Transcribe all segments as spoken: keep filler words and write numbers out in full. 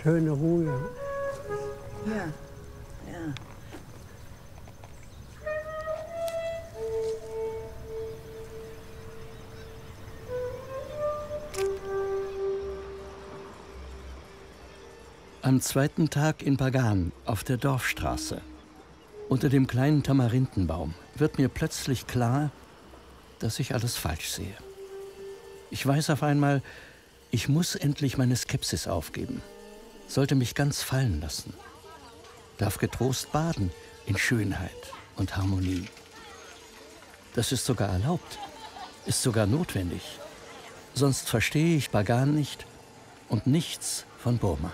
schöne Ruhe. Ja, ja. Am zweiten Tag in Bagan auf der Dorfstraße, unter dem kleinen Tamarindenbaum, wird mir plötzlich klar, dass ich alles falsch sehe. Ich weiß auf einmal, ich muss endlich meine Skepsis aufgeben, sollte mich ganz fallen lassen, darf getrost baden in Schönheit und Harmonie. Das ist sogar erlaubt, ist sogar notwendig. Sonst verstehe ich Bagan nicht und nichts von Burma.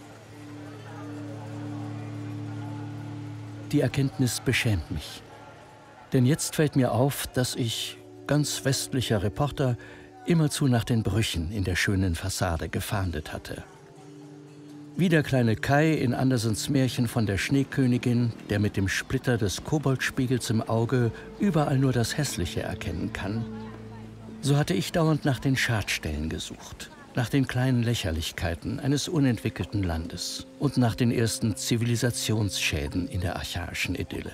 Die Erkenntnis beschämt mich. Denn jetzt fällt mir auf, dass ich, ganz westlicher Reporter, immerzu nach den Brüchen in der schönen Fassade gefahndet hatte. Wie der kleine Kai in Andersens Märchen von der Schneekönigin, der mit dem Splitter des Koboldspiegels im Auge überall nur das Hässliche erkennen kann, so hatte ich dauernd nach den Schadstellen gesucht, nach den kleinen Lächerlichkeiten eines unentwickelten Landes und nach den ersten Zivilisationsschäden in der archaischen Idylle.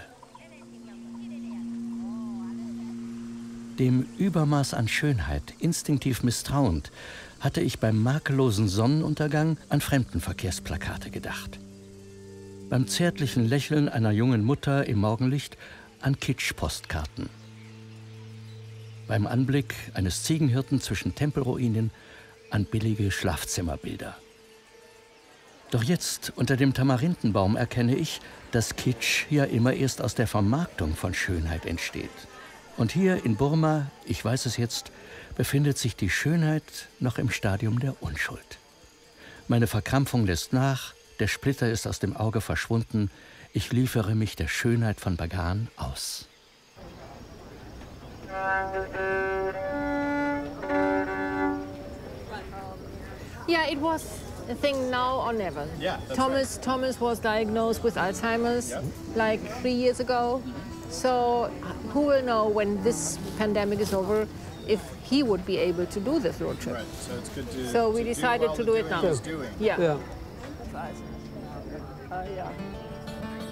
Dem Übermaß an Schönheit instinktiv misstrauend, hatte ich beim makellosen Sonnenuntergang an Fremdenverkehrsplakate gedacht. Beim zärtlichen Lächeln einer jungen Mutter im Morgenlicht an Kitsch-Postkarten. Beim Anblick eines Ziegenhirten zwischen Tempelruinen an billige Schlafzimmerbilder. Doch jetzt, unter dem Tamarindenbaum, erkenne ich, dass Kitsch ja immer erst aus der Vermarktung von Schönheit entsteht. Und hier in Burma, ich weiß es jetzt, befindet sich die Schönheit noch im Stadium der Unschuld. Meine Verkrampfung lässt nach, der Splitter ist aus dem Auge verschwunden, ich liefere mich der Schönheit von Bagan aus. Yeah, it was a thing now or never. Yeah, that's Thomas right. Thomas was diagnosed with Alzheimer's Yep. like three years ago. So who will know when this pandemic is over if he would be able to do this road trip? Right, so it's good to So we to decided while to the do it doing now. is doing. Yeah. Ja. Uh, yeah.